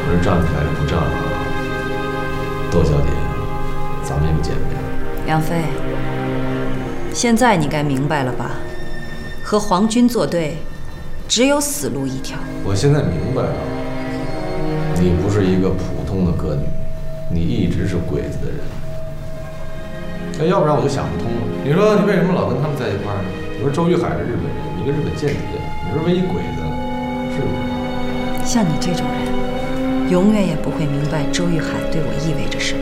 我是站起来不站了。窦小姐，咱们又见面了。 梁飞，现在你该明白了吧？和皇军作对，只有死路一条。 我现在明白了，你不是一个普通的歌女，你一直是鬼子的人。那要不然我就想不通了。你说你为什么老跟他们在一块儿呢？你说周玉海是日本人，一个日本间谍，你说唯一鬼子，是不是？ 像你这种人，永远也不会明白周玉海对我意味着什么。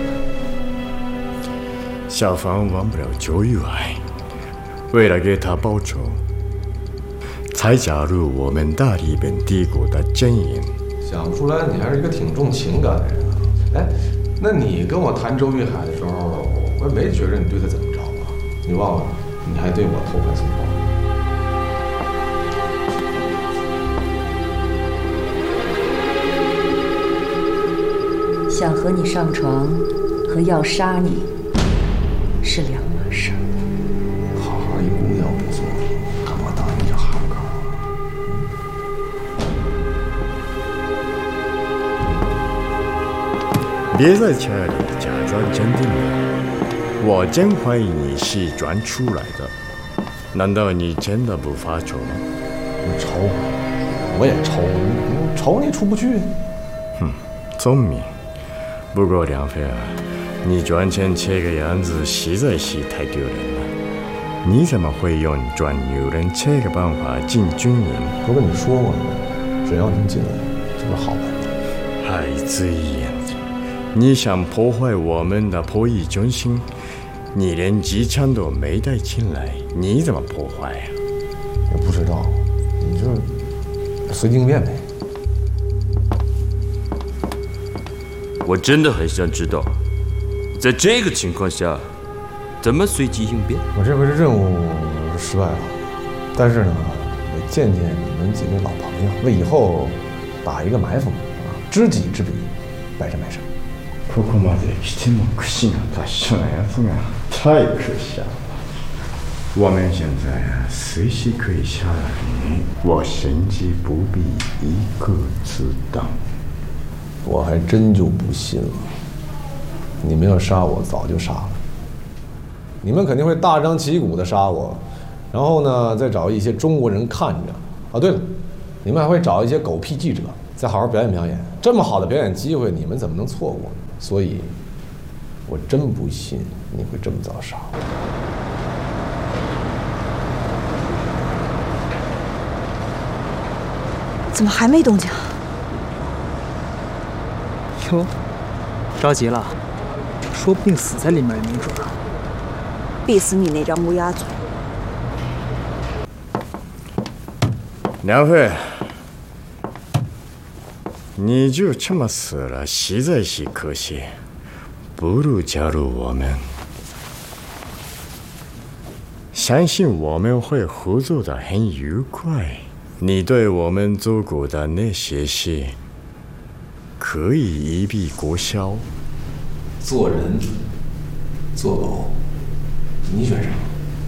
小芳忘不了周玉海，为了给他报仇，才加入我们大日本帝国的阵营。 想不出来，你还是一个挺重情感的人啊！哎，那你跟我谈周玉海的时候，我也没觉着你对他怎么着啊？你忘了，你还对我投怀送抱。想和你上床和要杀你是两码事儿。 好好一姑娘不做，干嘛当一个哈嘎？ 别在这里假装镇定了，我真怀疑你是装出来的。难道你真的不发愁吗？ 我愁，我也愁，愁你出不去。 聪明。不过梁飞啊，你装成这个样子实在是太丢人了。你怎么会用装女人这个办法进军营？ 不跟你说过吗？只要能进来，就是好办的。 孩子一样的，你想破坏我们的破译中心，你连机枪都没带进来，你怎么破坏呀？ 也不知道，你就随机应变呗。 我真的很想知道，在这个情况下，怎么随机应变？ 我这回是任务失败了，但是呢，也见见你们几位老朋友，为以后打一个埋伏啊，知己知彼，百战百胜。 ここまで来ても串が達者なやつが太可笑了。我们现在啊，随时可以杀了你，我甚至不必一个子弹。 我还真就不信了，你们要杀我早就杀了，你们肯定会大张旗鼓的杀我，然后呢再找一些中国人看着。啊，对了，你们还会找一些狗屁记者再好好表演表演，这么好的表演机会你们怎么能错过呢？所以我真不信你会这么早杀我。 怎么还没动静？ 哟，着急了，说不定死在里面也没准儿。 逼死你那张乌鸦嘴！ 梁飞，你就这么死了，实在是可惜，不如加入我们。相信我们会合作的很愉快。你对我们做过的那些事，可以一笔勾销。 做人，做狗，你选什么？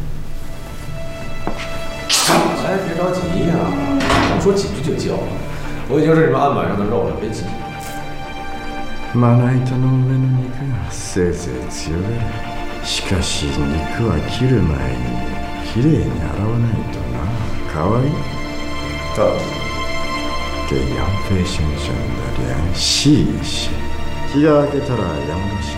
哎，别着急呀，我说几句就叫了。我已经是你们案板上的肉了，别急。 まな板の上の肉がせいぜい強がる。しかし肉は切る前にきれいに洗わないとな。かわいい。 到底给杨飞先生的脸洗一洗。日が明けたら山出し